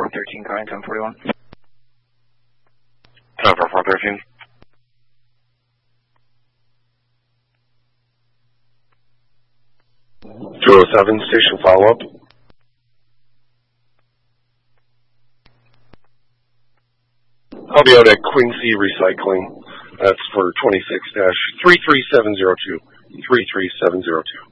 413, calling 1041. Tower 413. 207, station follow-up. I'll be out at Quincy Recycling. That's for 26-33702. 33702.